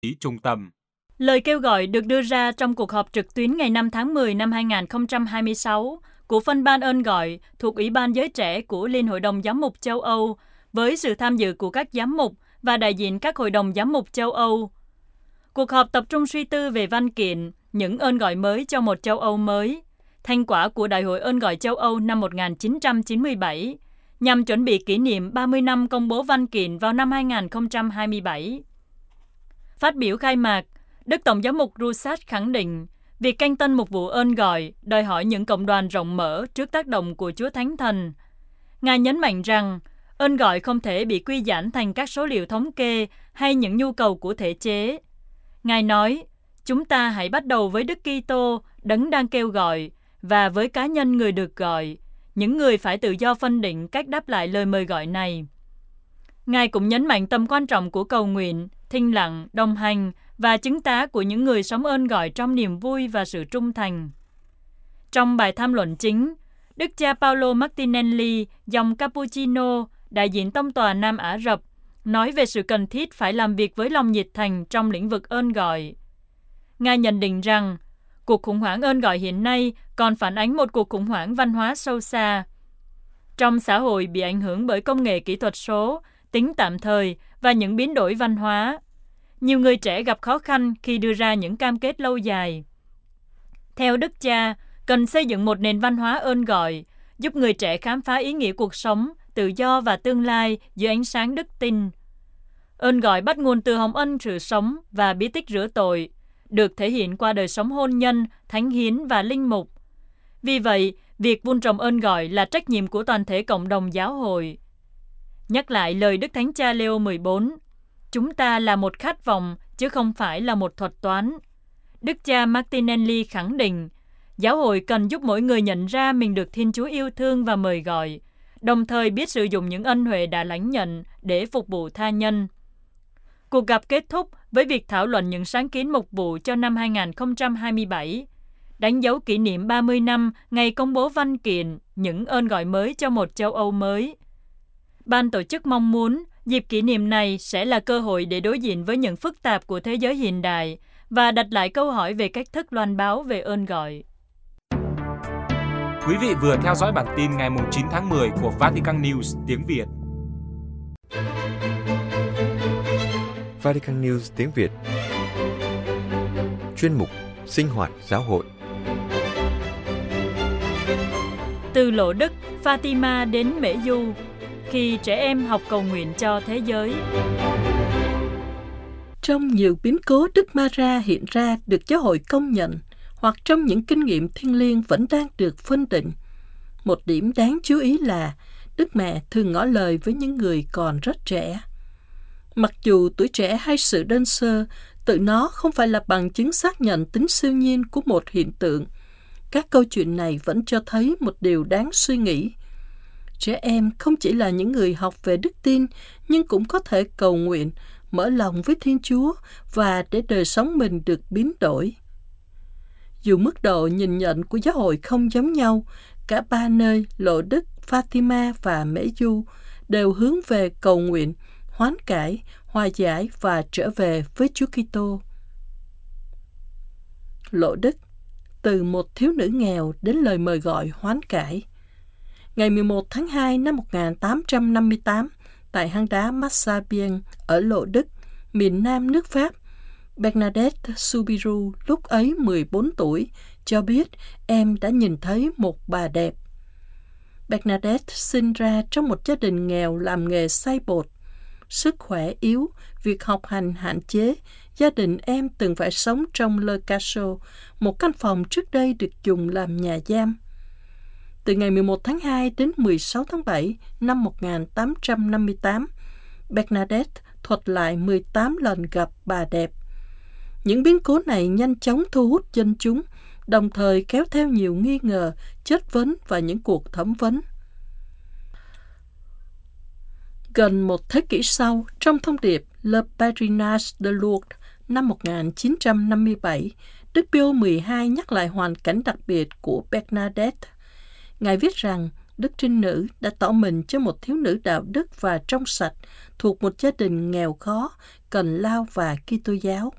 trung tâm. Lời kêu gọi được đưa ra trong cuộc họp trực tuyến ngày 5 tháng 10 năm 2026 của phân ban ơn gọi thuộc Ủy ban Giới Trẻ của Liên Hội đồng Giám mục châu Âu với sự tham dự của các giám mục và đại diện các hội đồng giám mục châu Âu. Cuộc họp tập trung suy tư về văn kiện những ơn gọi mới cho một châu Âu mới, thành quả của Đại hội ơn gọi châu Âu năm 1997, nhằm chuẩn bị kỷ niệm 30 năm công bố văn kiện vào năm 2027. Phát biểu khai mạc, Đức Tổng giám mục Rusat khẳng định việc canh tân mục vụ ơn gọi đòi hỏi những cộng đoàn rộng mở trước tác động của Chúa Thánh Thần. Ngài nhấn mạnh rằng ơn gọi không thể bị quy giản thành các số liệu thống kê hay những nhu cầu của thể chế. Ngài nói, chúng ta hãy bắt đầu với Đức Kitô, đấng đang kêu gọi, và với cá nhân người được gọi, những người phải tự do phân định cách đáp lại lời mời gọi này. Ngài cũng nhấn mạnh tầm quan trọng của cầu nguyện, thinh lặng, đồng hành và chứng tá của những người sống ơn gọi trong niềm vui và sự trung thành. Trong bài tham luận chính, Đức cha Paolo Martinelli, dòng Cappuccino, đại diện Tông tòa Nam Ả Rập, nói về sự cần thiết phải làm việc với lòng nhiệt thành trong lĩnh vực ơn gọi. Ngài nhận định rằng, cuộc khủng hoảng ơn gọi hiện nay còn phản ánh một cuộc khủng hoảng văn hóa sâu xa. Trong xã hội bị ảnh hưởng bởi công nghệ kỹ thuật số, tính tạm thời và những biến đổi văn hóa, nhiều người trẻ gặp khó khăn khi đưa ra những cam kết lâu dài. Theo Đức cha, cần xây dựng một nền văn hóa ơn gọi, giúp người trẻ khám phá ý nghĩa cuộc sống, tự do và tương lai dưới ánh sáng đức tin. Ơn gọi bắt nguồn từ hồng ân sự sống và bí tích rửa tội, được thể hiện qua đời sống hôn nhân, thánh hiến và linh mục. Vì vậy, việc vun trồng ơn gọi là trách nhiệm của toàn thể cộng đồng giáo hội. Nhắc lại lời Đức Thánh Cha Leo 14, chúng ta là một khát vọng chứ không phải là một thuật toán. Đức cha Martinelli khẳng định, giáo hội cần giúp mỗi người nhận ra mình được Thiên Chúa yêu thương và mời gọi, đồng thời biết sử dụng những ân huệ đã lãnh nhận để phục vụ tha nhân. Cuộc gặp kết thúc với việc thảo luận những sáng kiến mục vụ cho năm 2027, đánh dấu kỷ niệm 30 năm ngày công bố văn kiện những ơn gọi mới cho một châu Âu mới. Ban tổ chức mong muốn dịp kỷ niệm này sẽ là cơ hội để đối diện với những phức tạp của thế giới hiện đại và đặt lại câu hỏi về cách thức loan báo về ơn gọi. Quý vị vừa theo dõi bản tin ngày 9 tháng 10 của Vatican News tiếng Việt. Vatican News tiếng Việt. Chuyên mục Sinh hoạt giáo hội. Từ Lộ Đức, Fatima đến Mễ Du, khi trẻ em học cầu nguyện cho thế giới. Trong nhiều biến cố Đức Ma-ra hiện ra được giáo hội công nhận, hoặc trong những kinh nghiệm thiêng liêng vẫn đang được phân định. Một điểm đáng chú ý là Đức Mẹ thường ngỏ lời với những người còn rất trẻ. Mặc dù tuổi trẻ hay sự đơn sơ, tự nó không phải là bằng chứng xác nhận tính siêu nhiên của một hiện tượng, các câu chuyện này vẫn cho thấy một điều đáng suy nghĩ. Trẻ em không chỉ là những người học về đức tin, nhưng cũng có thể cầu nguyện, mở lòng với Thiên Chúa và để đời sống mình được biến đổi. Dù mức độ nhìn nhận của giáo hội không giống nhau, cả ba nơi Lộ Đức, Fatima và Mễ Du đều hướng về cầu nguyện, hoán cải, hòa giải và trở về với Chúa Kitô. Lộ Đức, từ một thiếu nữ nghèo đến lời mời gọi hoán cải. Ngày 11 tháng 2 năm 1858, tại hang đá Massabien ở Lộ Đức, miền nam nước Pháp, Bernadette Soubirous, lúc ấy 14 tuổi, cho biết em đã nhìn thấy một bà đẹp. Bernadette sinh ra trong một gia đình nghèo làm nghề xay bột. Sức khỏe yếu, việc học hành hạn chế, gia đình em từng phải sống trong Le Cachot, một căn phòng trước đây được dùng làm nhà giam. Từ ngày 11 tháng 2 đến 16 tháng 7 năm 1858, Bernadette thuật lại 18 lần gặp bà đẹp. Những biến cố này nhanh chóng thu hút dân chúng, đồng thời kéo theo nhiều nghi ngờ, chất vấn và những cuộc thẩm vấn. Gần một thế kỷ sau, trong thông điệp Le Pèlerinage de Lourdes năm 1957, Đức Pio XII nhắc lại hoàn cảnh đặc biệt của Bernadette. Ngài viết rằng Đức Trinh Nữ đã tỏ mình cho một thiếu nữ đạo đức và trong sạch thuộc một gia đình nghèo khó, Cần Lao và Kitô giáo.